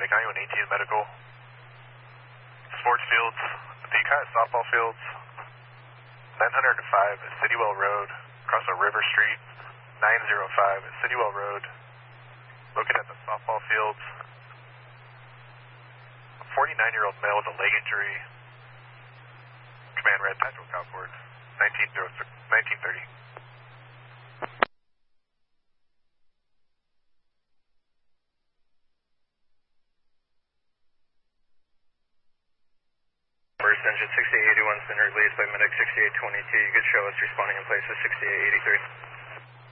traffic, 9118 medical. Sports fields, the kind of softball fields, 905 at Citywell Road, across a River Street, 905 at Citywell Road. Looking at the softball fields, a 49-year-old male with a leg injury. Command red, tactical Cowport, 1930. First engine 6881 has been released by medic 6822. You could show us responding in place of 6883.